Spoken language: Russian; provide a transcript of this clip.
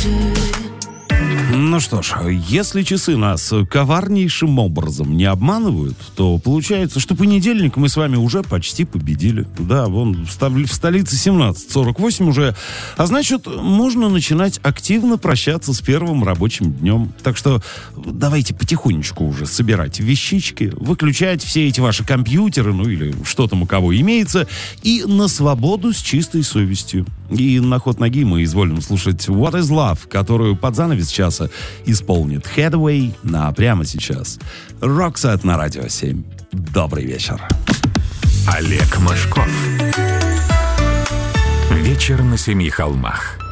Ну что ж, если часы нас коварнейшим образом не обманывают, то получается, что понедельник мы с вами уже почти победили. Да, вон в столице 17:48 уже. А значит, можно начинать активно прощаться с первым рабочим днем. Так что давайте потихонечку уже собирать вещички, выключать все эти ваши компьютеры, ну или что там у кого имеется, и на свободу с чистой совестью. И на ход ноги мы изволим слушать What is Love, которую под занавес часа исполнит Hathaway прямо сейчас. Roxette на Радио 7. Добрый вечер. Олег Мошков. Вечер на семи холмах.